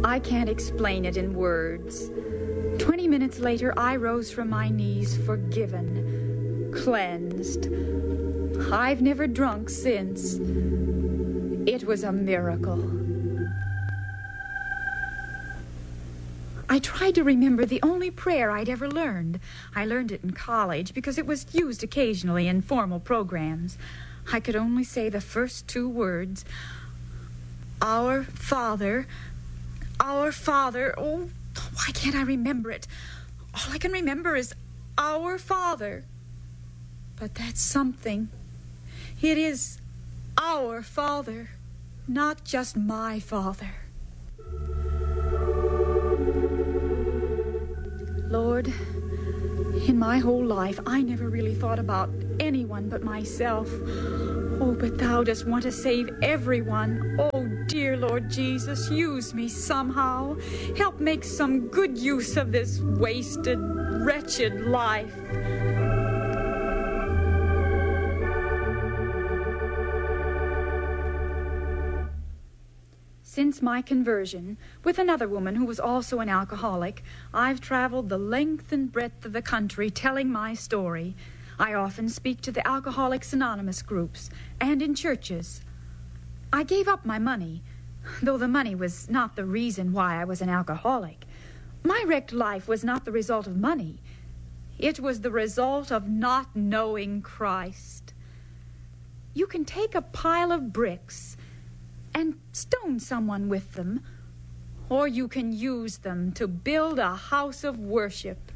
I can't explain it in words. 20 minutes later, I rose from my knees, forgiven, cleansed. I've never drunk since. It was a miracle. I tried to remember the only prayer I'd ever learned. I learned it in college because it was used occasionally in formal programs. I could only say the first 2 words. Our Father. Our Father. Oh, why can't I remember it? All I can remember is Our Father. But that's something. It is our Father, not just my Father. Lord, in my whole life, I never really thought about anyone but myself. Oh, but thou dost want to save everyone. Oh, dear Lord Jesus, use me somehow. Help make some good use of this wasted, wretched life. Since my conversion, with another woman who was also an alcoholic, I've traveled the length and breadth of the country telling my story. I often speak to the Alcoholics Anonymous groups and in churches. I gave up my money, though the money was not the reason why I was an alcoholic. My wrecked life was not the result of money. It was the result of not knowing Christ. You can take a pile of bricks and stone someone with them, or you can use them to build a house of worship.